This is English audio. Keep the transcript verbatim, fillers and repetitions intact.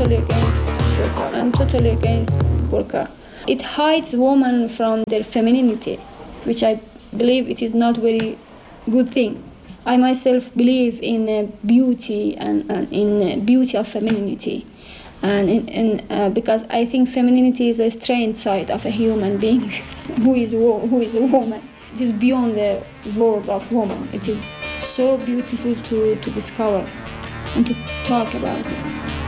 totally against burqa. I'm totally against burqa. It hides women from their femininity, which I believe it is not very good thing. I myself believe in uh, beauty and, and in uh, beauty of femininity, and in, in, uh, because I think femininity is a strange side of a human being who is wo- who is a woman. It is beyond the world of woman. It is so beautiful to, to discover and to talk about it.